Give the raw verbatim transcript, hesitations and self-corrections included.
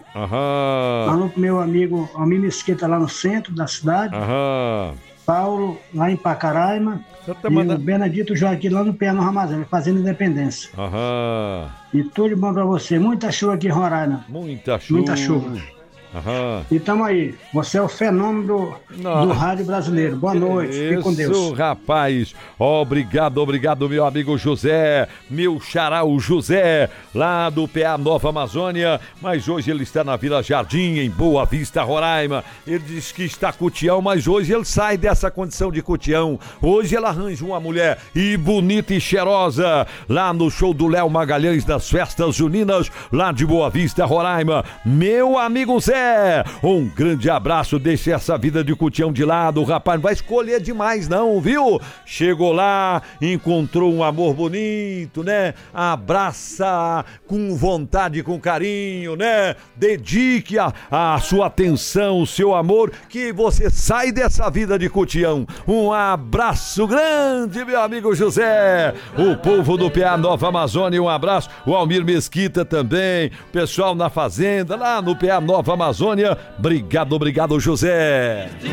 Aham. Alô pro meu amigo Almir Mesquita lá no centro da cidade. Aham. Paulo lá em Pacaraima. Tá E manda... o Benedito Joaquim lá no Pé no Ramazão, fazendo Independência. Aham. E tudo bom pra você. Muita chuva aqui em Roraima. Muita chuva. Muita chuva. Aham. E tamo aí. Você é o fenômeno do, do rádio brasileiro. Boa noite. Fique com Deus. Isso, rapaz. Obrigado, obrigado, meu amigo José. Meu xará, o José, lá do P A Nova Amazônia. Mas hoje ele está na Vila Jardim, em Boa Vista, Roraima. Ele diz que está cutião, mas hoje ele sai dessa condição de cutião. Hoje ele arranja uma mulher e bonita e cheirosa lá no show do Léo Magalhães das Festas Juninas, lá de Boa Vista, Roraima. Meu amigo Zé, um grande abraço, deixa essa vida de cutião de lado, o rapaz não vai escolher demais não, viu? Chegou lá, encontrou um amor bonito, né? Abraça com vontade, com carinho, né? Dedique a, a sua atenção, o seu amor, que você sai dessa vida de cutião. Um abraço grande, meu amigo José, o povo do P A Nova Amazônia, um abraço, o Almir Mesquita também, o pessoal na fazenda, lá no P A Nova Amazônia. Obrigado, obrigado, José.